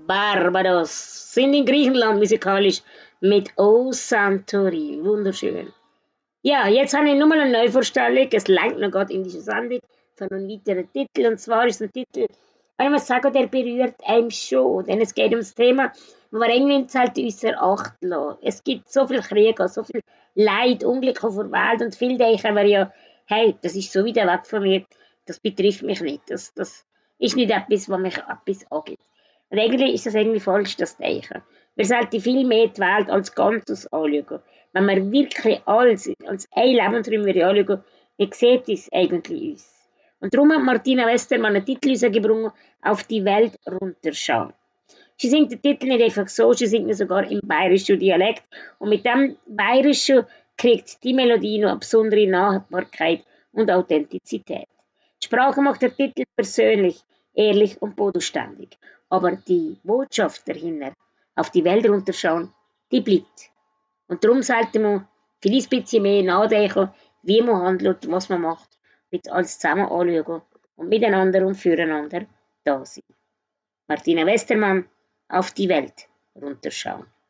Barbados. Sind in Griechenland musikalisch mit O Santorin. Wunderschön. Ja, jetzt habe ich nur mal eine Neuvorstellung. Es lenkt noch gerade in diese Sendung. Ich habe noch einen weiteren Titel. Und zwar ist ein Titel, ich muss sagen, der berührt einem schon. Denn es geht um das Thema, wo wir irgendwie halt außer Acht lassen. Es gibt so viel Krieg, so viel Leid, Unglück auf der Welt. Und viele denken wir ja, hey, das ist so weit weg von mir. Das betrifft mich nicht. Das ist nicht etwas, was mich etwas angeht. Und eigentlich ist das irgendwie falsch, das Denken. Wir sollten viel mehr die Welt als Ganzes anschauen. Wenn wir wirklich alles als ein Lebensraum anschauen, wie sieht es eigentlich uns? Und darum hat Martina Westermann einen Titel rausgebracht, «Auf die Welt runterschauen». Sie singt den Titel nicht einfach so, sie singt ihn sogar im bayerischen Dialekt. Und mit dem bayerischen kriegt die Melodie noch eine besondere Nahbarkeit und Authentizität. Die Sprache macht der Titel persönlich, ehrlich und bodenständig. Aber die Botschaft dahinter, auf die Welt runterschauen, die bleibt. Und darum sollten wir vielleicht ein bisschen mehr nachdenken, wie man handelt, was man macht, mit alles zusammen anschauen und miteinander und füreinander da sein. Martina Westermann, auf die Welt runterschauen.